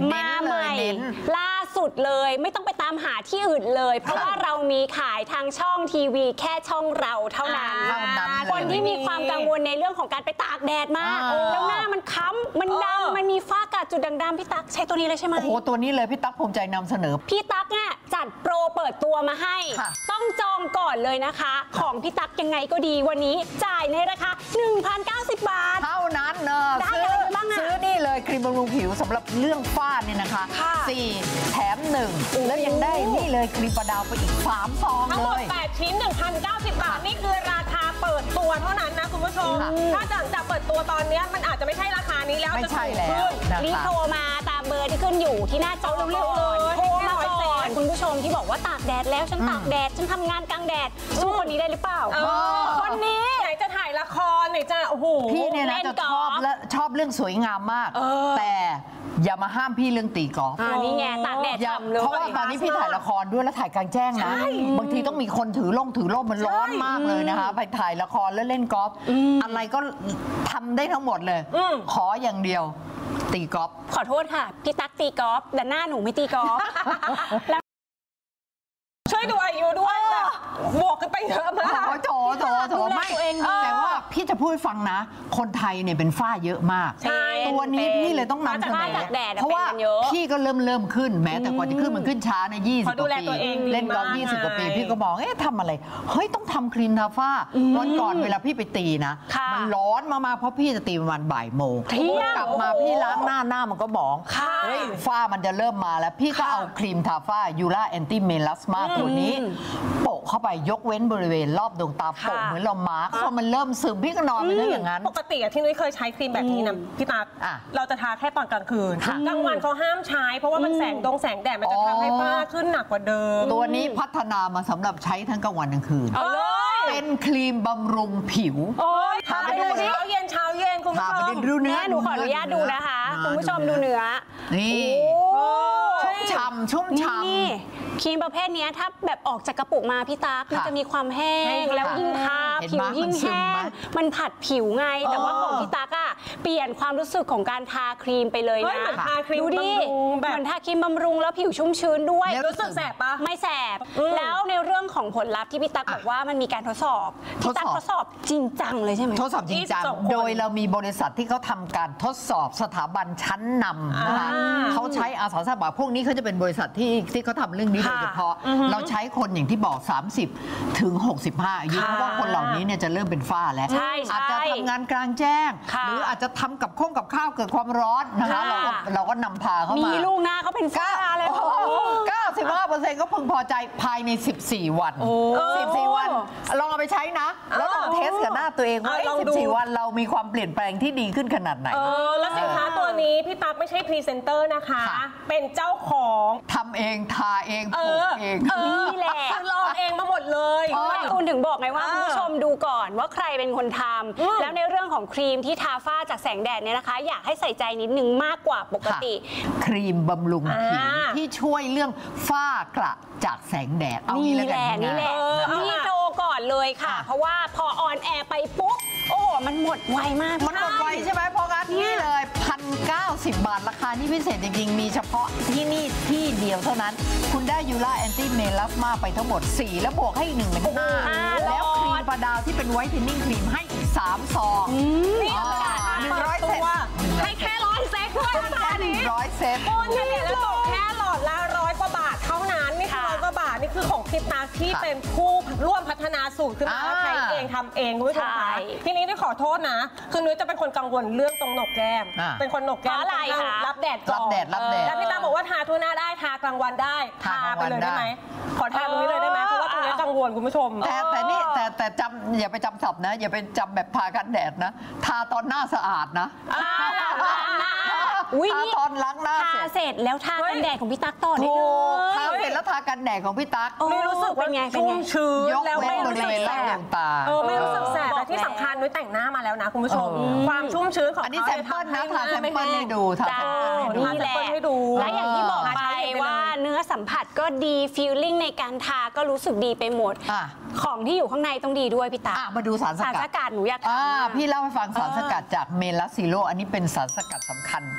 มาใหม่ล่าสุดเลยไม่ต้องไปตามหาที่อื่นเลยเพราะว่าเรามีขายทางช่องทีวีแค่ช่องเราเท่านั้นคนที่มีความกังวลในเรื่องของการไปตากแดดมากแล้วหน้ามันค้ำมันดำมันมีฝ้ากระจุดด่างๆพี่ตั๊กใช้ตัวนี้เลยใช่ไหมโอ้โหตัวนี้เลยพี่ตั๊กภูมิใจนำเสนอพี่ตั๊กเนี่ยจัดโปรเปิดตัวมาให้ต้องจองก่อนเลยนะคะของพี่ตั๊กยังไงก็ดีวันนี้จ่ายในราคา 1,090 บาทเท่านั้นเนอะซื้อนี่เลยครีมบำรุงผิวสำหรับเรื่องฝ้าเนี่ยนะคะ4 แถม 1แล้วยังได้นี่เลยครีมประดาวไปอีก3 ซองทั้งหมด8 ชิ้น 1,090 บาทนี่คือราคาเปิดตัวเท่านั้นนะคุณผู้ชมถ้าจะเปิดตัวตอนนี้มันอาจจะไม่ใช่ราคานี้แล้วไม่ใช่แล้วรีบโทรมาตามเบอร์ที่ขึ้นอยู่ที่หน้าจอเร็วๆเลยโทรมาก่อนคุณผู้ชมที่บอกว่าตากแดดแล้วฉันตากแดดฉันทำงานกลางแดดสู้คนนี้ได้หรือเปล่าคนนี้ไหนจะถ่ายละครไหนจะโอ้โหพี่เนี่ยนะจะชอบเรื่องสวยงามมากแต่อย่ามาห้ามพี่เรื่องตีกอล์ฟนี่ไงตากแดดฉ่ำเลยเพราะว่าตอนนี้พี่ถ่ายละครด้วยแล้วถ่ายกลางแจ้งนะบางทีต้องมีคนถือร่มมันร้อนมากเลยนะคะไปถ่ายละครแล้วเล่นกอล์ฟอะไรก็ทำได้ทั้งหมดเลยขออย่างเดียวตีกอล์ฟขอโทษค่ะพี่ตั๊กตีกอล์ฟแต่หน้าหนูไม่ตีกอล์ฟช่วยดูอายุด้วยแบบบวกกันไปเยอะมากโถไม่แต่ว่าพี่จะพูดฟังนะคนไทยเนี่ยเป็นฝ้าเยอะมากตัวนี้พี่เลยต้องนำเสนอเพราะว่าพี่ก็เริ่มขึ้นแม้แต่กว่าจะขึ้นมันขึ้นช้าใน20 กว่าปีเล่นกอล์ฟ20 กว่าปีพี่ก็บอกทำอะไรเฮ้ยต้องทำครีมทาฝ้าวันก่อนเวลาพี่ไปตีนะมันร้อนมากๆเพราะพี่จะตีประมาณบ่ายโมงกลับมาพี่ล้างหน้ามันก็หมองเฮ้ยฝ้ามันจะเริ่มมาแล้วพี่ก็เอาครีมทาฝ้ายูราแอนตี้เมลาสมาตัวนี้โปะเข้าไปยกเว้นบริเวณรอบดวงตาโปะเหมือนเรามาร์คพอมันเริ่มซึมพี่ก็นอนไปได้อย่างนั้นปกติที่นุ้ยเคยใช้ครีมแบบนี้นะพี่ตั๊กเราจะทาแค่ตอนกลางคืนกลางวันเขาห้ามใช้เพราะว่ามันแสงแดดมันจะทำให้ฝ้าขึ้นหนักกว่าเดิมตัวนี้พัฒนามาสำหรับใช้ทั้งกลางวันกลางคืนเป็นครีมบำรุงผิวทาไปดูเช้าเย็นคุณผู้ชมดูเนื้อหนูขออนุญาตดูนะคะคุณผู้ชมดูเนื้อนี่ชุ่มฉ่ำครีมประเภทนี้ถ้าแบบออกจากกระปุกมาพี่ตั๊กมันจะมีความแห้งแล้วยิ่งทาผิวยิ่งแห้งมันผัดผิวไงแต่ว่าของพี่ตั๊กอะเปลี่ยนความรู้สึกของการทาครีมไปเลยนะดูดิเหมือนทาครีมบำรุงแล้วผิวชุ่มชื้นด้วยรู้สึกแสบปะไม่แสบแล้วในเรื่องของผลลัพธ์ที่พี่ตั๊กบอกว่ามันมีการทดสอบพี่ตั๊กทดสอบจริงจังเลยใช่ไหมทดสอบจริงจังโดยเรามีบริษัทที่เขาทำการทดสอบสถาบันชั้นนำนะคะเขาใช้อาสาสมัครพวกนี้เขาจะเป็นบริษัทที่เขาทำเรื่องนี้โดยเฉพาะเราใช้คนอย่างที่บอก30 ถึง 65 อายุเพราะว่าคนเหล่านี้เนี่ยจะเริ่มเป็นฝ้าแล้วอาจจะทำงานกลางแจ้งหรืออาจจะทำกับข้าวเกิดความร้อนนะคะเราก็นำพาเขามีลูกหน้าเขาเป็นฝ้าเลย 95% ก็พึงพอใจภายใน14 วัน14 วันลองเอาไปใช้นะแล้วลองเทสกับหน้าตัวเองว่า14 วันเรามีความเปลี่ยนแปลงที่ดีขึ้นขนาดไหนแล้วสินค้าตัวนี้พี่ตั๊กไม่ใช่พรีเซนเตอร์นะคะเป็นเจ้าของทำเองทาเองปลูกเองนี่แหละลองเองมาหมดเลยคุณถึงบอกไงว่าคุณผู้ชมดูก่อนว่าใครเป็นคนทำแล้วในเรื่องของครีมที่ทาฝ้าจากแสงแดดเนี่ยนะคะอยากให้ใส่ใจนิดนึงมากกว่าปกติครีมบำรุงผิวที่ช่วยเรื่องฝ้ากระจากแสงแดดเอางี้แล้วกันนี่แหละนี่โทรก่อนเลยค่ะเพราะว่าพอออนแอร์ไปปุ๊บโอ้มันหมดไวมากมันหมดไวใช่ไหมเพราะงั้นนี่เลย1,090 บาทราคาที่พิเศษจริงๆมีเฉพาะที่นี่ที่เดียวเท่านั้นคุณได้ยูราแอนตี้เมลาสมาไปทั้งหมด4แล้วบวกให้อีก1เป็น5แล้วครีมประดาวที่เป็นไวท์เทนนิ่งครีมให้อีก3 ซองนี่100 เซตให้แค่100 เซตด้วยนะคะนี้ 100 เซตคุณเฉลี่ยแล้วตกแค่หลอดละ100 กว่าบาทเท่านั้นนี่คือ100 กว่าบาทนี่คือของพี่ตั๊กที่เป็นผู้ร่วมพัฒนาสูตรขึ้นมาใช้เองทำเองคุณผู้ชมคะทีนี้ได้ขอโทษนะคือนุ้ยจะเป็นคนกังวลเรื่องตรงหนกแก้มเป็นคนหนกแก้มอะไรรับแดดก่อนแล้วพี่ตั๊กบอกว่าทาทั่วหน้าได้ทากลางวันได้ทาไปเลยได้ไหมขอทาตรงนี้เลยได้ไหมเพราะว่าตรงนี้กังวลคุณผู้ชมแต่นี่แต่จำอย่าไปจำศัพท์นะอย่าไปจำแบบทากันแดดนะทาตอนหน้าสะอาดนะทาตอนล้างหน้าเสร็จแล้วทากันแดดของพี่ตั๊กต่อได้เลยทาเสร็จแล้วทากันแดดของพี่ตั๊กไม่รู้สึกว่าชุ่มชื้นแล้วไม่รู้สึกแสบไม่รู้สึกแสบแต่ที่สำคัญนุ้ยแต่งหน้ามาแล้วนะคุณผู้ชมความชุ่มชื้นของอันนี้แซมเปิลนะทาแซมเปิลให้ดูทาแซมเปิลให้ดูและอย่างที่บอกไปว่าเนื้อสัมผัสก็ดีฟีลลิ่งในการทาก็รู้สึกดีไปหมดของที่อยู่ข้างในต้องดีด้วยพี่ตั๊กมาดูสารสกัดหนูอยากพี่เล่าให้ฟังสารสกัดจากเมลาซิโลอันนี้เป็นสารสกัดสำคัญ